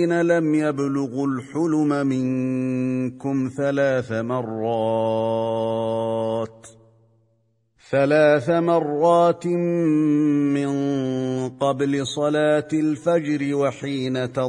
لم يبلغوا الحلم منكم 3 مرات من قبل صلاة الفجر وحين